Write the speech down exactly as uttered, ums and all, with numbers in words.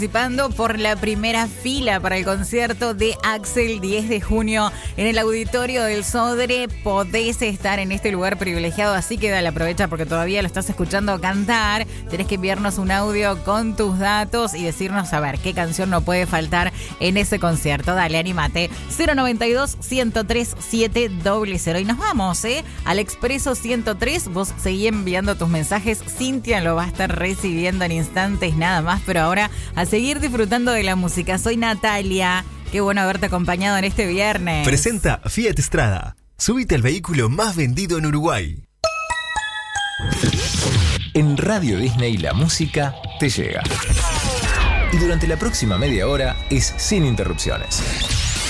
Participando por la primera fila para el concierto de Axel diez de junio en el auditorio del Sodre. Podés estar en este lugar privilegiado, así que dale, aprovecha porque todavía lo estás escuchando cantar. Tenés que enviarnos un audio con tus datos y decirnos a ver qué canción no puede faltar en ese concierto. Dale, anímate. cero noventa y dos, ciento tres, siete cero cero. Y nos vamos, ¿eh? Al Expreso ciento tres. Vos seguí enviando tus mensajes. Cintia lo va a estar recibiendo en instantes nada más, pero ahora a seguir disfrutando de la música. Soy Natalia. Qué bueno haberte acompañado en este viernes. Presenta Fiat Strada. Subite al vehículo más vendido en Uruguay. En Radio Disney la música te llega. Y durante la próxima media hora es sin interrupciones.